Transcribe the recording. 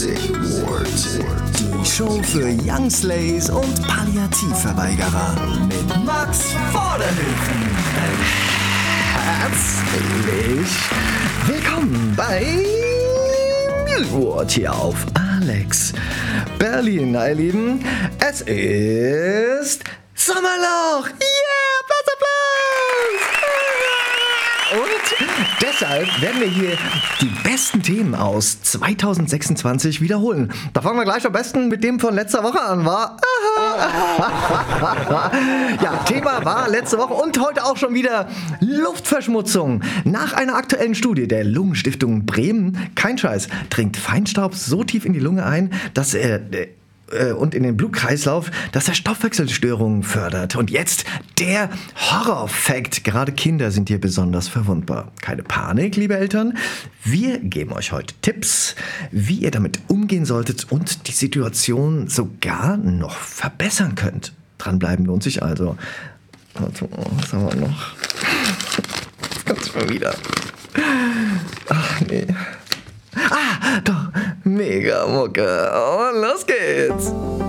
Music Ward. Die Show für Young Slays und Palliativverweigerer mit Max Vorderhöfen. Herzlich willkommen bei Music Ward hier auf Alex Berlin, ihr Lieben. Es ist Sommerloch. Yeah, Applaus! Und deshalb werden wir hier die besten Themen aus 2026 wiederholen. Da fangen wir gleich am besten mit dem von letzter Woche an, war. Ja, Thema war letzte Woche und heute auch schon wieder Luftverschmutzung. Nach einer aktuellen Studie der Lungenstiftung Bremen, kein Scheiß, dringt Feinstaub so tief in die Lunge ein, dass er und in den Blutkreislauf, dass er Stoffwechselstörungen fördert. Und jetzt der Horror-Fact. Gerade Kinder sind hier besonders verwundbar. Keine Panik, liebe Eltern. Wir geben euch heute Tipps, wie ihr damit umgehen solltet und die Situation sogar noch verbessern könnt. Dranbleiben lohnt sich also. Was haben wir noch? Das kann's mal wieder. Ach nee. Ah, doch. Mega Mucke. Und los geht's.